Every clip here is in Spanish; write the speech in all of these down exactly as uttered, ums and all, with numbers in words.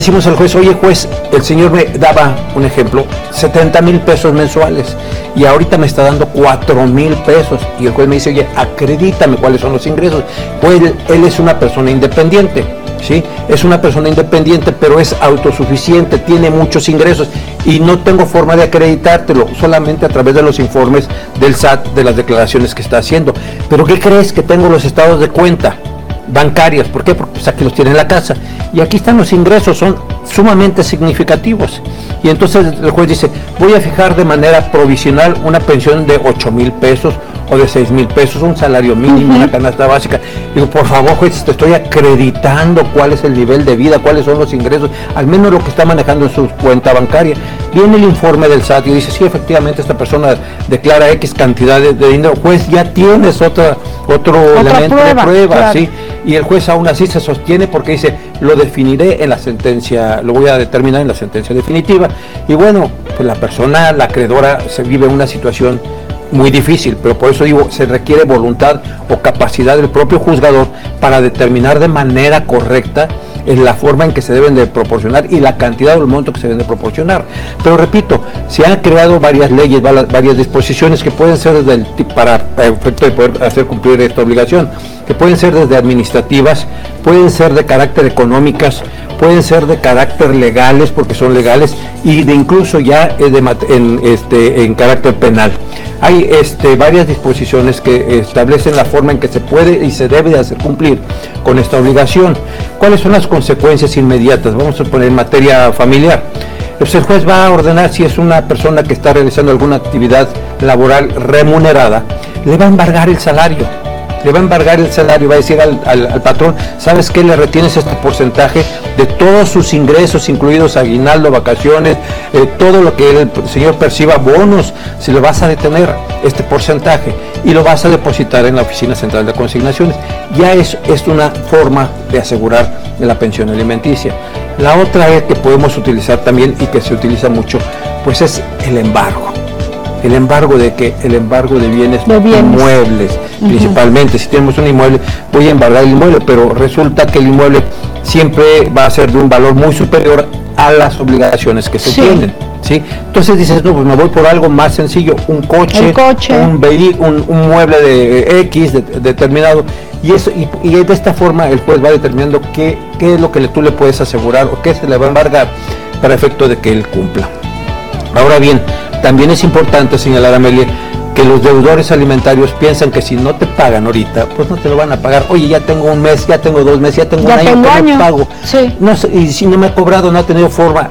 Decimos al juez, oye juez, el señor me daba, un ejemplo, setenta mil pesos mensuales y ahorita me está dando cuatro mil pesos, y el juez me dice, oye, acredítame cuáles son los ingresos. Pues él, él es una persona independiente, ¿sí? Es una persona independiente, pero es autosuficiente, tiene muchos ingresos y no tengo forma de acreditártelo, solamente a través de los informes del S A T, de las declaraciones que está haciendo. Pero ¿qué crees? Que tengo los estados de cuenta bancarias. ¿Por qué? Porque pues aquí los tiene en la casa y aquí están los ingresos, son sumamente significativos, y entonces el juez dice, voy a fijar de manera provisional una pensión de ocho mil pesos o de seis mil pesos, un salario mínimo, uh-huh. una canasta básica. Digo, por favor juez, te estoy acreditando cuál es el nivel de vida, cuáles son los ingresos, al menos lo que está manejando en su cuenta bancaria. Viene el informe del S A T y dice, sí, efectivamente esta persona declara X cantidad de, de dinero. Juez, ya tienes otra, otro otra elemento prueba, de prueba, claro. ¿sí? Y el juez aún así se sostiene porque dice, lo definiré en la sentencia, lo voy a determinar en la sentencia definitiva. Y bueno, pues la persona, la acreedora, se vive una situación muy difícil, pero por eso digo, se requiere voluntad o capacidad del propio juzgador para determinar de manera correcta en la forma en que se deben de proporcionar y la cantidad o el monto que se deben de proporcionar. Pero repito, se han creado varias leyes, varias disposiciones que pueden ser desde el, para efecto de poder hacer cumplir esta obligación, que pueden ser desde administrativas, pueden ser de carácter económicas, pueden ser de carácter legales porque son legales, y de incluso ya de, en, este, en carácter penal. Hay este, varias disposiciones que establecen la forma en que se puede y se debe de hacer cumplir con esta obligación. ¿Cuáles son las consecuencias inmediatas? Vamos a poner en materia familiar. Pues el juez va a ordenar, si es una persona que está realizando alguna actividad laboral remunerada, le va a embargar el salario. Le va a embargar el salario, va a decir al, al, al patrón, ¿sabes qué? Le retienes este porcentaje de todos sus ingresos, incluidos aguinaldo, vacaciones, eh, todo lo que el señor perciba, bonos, se lo vas a detener este porcentaje y lo vas a depositar en la Oficina Central de Consignaciones. Ya es, es una forma de asegurar la pensión alimenticia. La otra es que podemos utilizar también, y que se utiliza mucho, pues es el embargo. El embargo de que el embargo de bienes, de bienes. inmuebles, uh-huh. principalmente. Si tenemos un inmueble, voy a embargar el inmueble, pero resulta que el inmueble siempre va a ser de un valor muy superior a las obligaciones que se sí. tienen, ¿sí? Entonces dices, no, pues me voy por algo más sencillo, un coche, coche. un vehículo, un, un mueble de X de, de, determinado, y eso y, y de esta forma el juez va determinando qué, qué es lo que le, tú le puedes asegurar o qué se le va a embargar para efecto de que él cumpla. Ahora bien, también es importante señalar, Amelia, que los deudores alimentarios piensan que si no te pagan ahorita, pues no te lo van a pagar. Oye, ya tengo un mes, ya tengo dos meses, ya tengo ya un año tengo que año. no pago. Sí. No, y si no me ha cobrado, no ha tenido forma.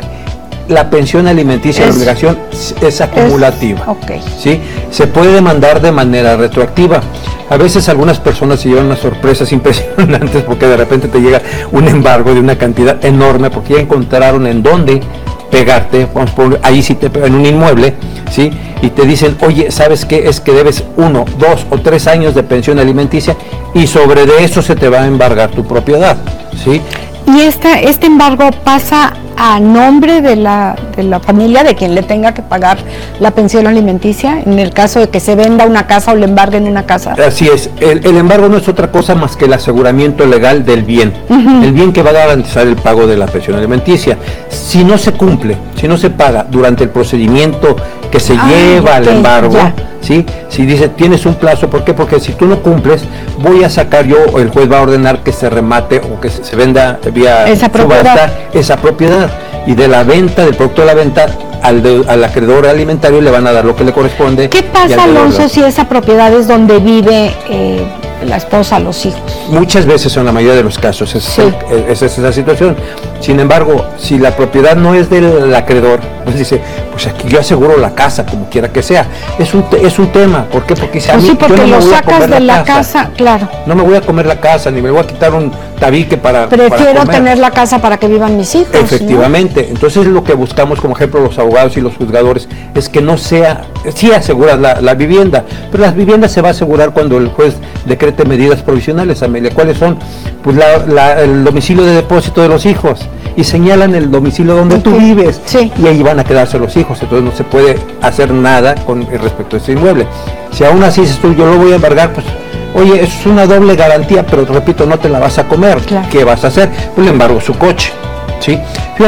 La pensión alimenticia, es, la obligación es acumulativa. Es, okay. ¿Sí? Se puede demandar de manera retroactiva. A veces algunas personas se llevan unas sorpresas impresionantes porque de repente te llega un embargo de una cantidad enorme porque ya encontraron en dónde pegarte, vamos por, ahí sí te pegan en un inmueble, ¿sí? Y te dicen, oye, ¿sabes qué? Es que debes uno, dos o tres años de pensión alimenticia y sobre de eso se te va a embargar tu propiedad, ¿sí? Y esta, este embargo pasa a nombre de la, de la familia, de quien le tenga que pagar la pensión alimenticia, en el caso de que se venda una casa o le embarguen una casa. Así es, el, el embargo no es otra cosa más que el aseguramiento legal del bien, uh-huh. el bien que va a garantizar el pago de la pensión alimenticia. Si no se cumple, si no se paga durante el procedimiento que se ah, lleva al okay, embargo, ya. ¿sí? Si dice, tienes un plazo, ¿por qué? Porque si tú no cumples, voy a sacar yo, o el juez va a ordenar que se remate o que se, se venda vía esa propiedad. subasta esa propiedad, y de la venta, del producto de la venta, al, de, al acreedor alimentario le van a dar lo que le corresponde. ¿Qué pasa, Alonso, si esa propiedad es donde vive eh, la esposa, los hijos? Muchas veces, en la mayoría de los casos, es, sí. el, es, es esa situación. Sin embargo, si la propiedad no es del acreedor, pues dice, pues aquí yo aseguro la casa, como quiera que sea. Es un, es un tema, ¿por qué? Porque si a pues mí, sí, porque yo no lo me voy sacas a comer de la, la casa, casa, claro. No me voy a comer la casa, ni me voy a quitar un tabique para Prefiero para comer. tener la casa para que vivan mis hijos. Efectivamente, ¿no? Entonces lo que buscamos como ejemplo los abogados y los juzgadores es que no sea, sí aseguras la, la vivienda, pero la vivienda se va a asegurar cuando el juez decrete medidas provisionales, Amelia. ¿Cuáles son? Pues la, la, el domicilio de depósito de los hijos, y señalan el domicilio donde okay. tú vives, sí. y ahí van a quedarse los hijos, entonces no se puede hacer nada con respecto a ese inmueble. Si aún así dices tú, yo lo voy a embargar, pues oye, eso es una doble garantía, pero repito, no te la vas a comer. Claro. ¿Qué vas a hacer? Pues le embargo su coche, ¿sí?